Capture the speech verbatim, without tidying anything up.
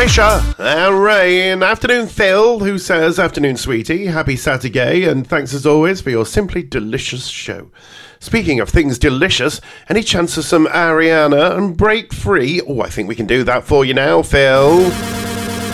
Fisher and Rain. Afternoon, Phil, who says, afternoon, sweetie. Happy Saturday, and thanks as always for your simply delicious show. Speaking of things delicious, any chance of some Ariana and Break Free? Oh, I think we can do that for you now, Phil.